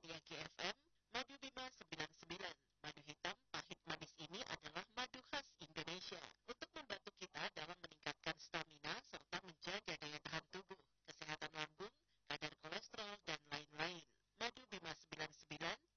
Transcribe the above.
Media GFM, Madu Bima 99. Madu hitam, pahit manis ini adalah madu khas Indonesia untuk membantu kita dalam meningkatkan stamina serta menjaga daya tahan tubuh, kesehatan lambung, kadar kolesterol, dan lain-lain. Madu Bima 99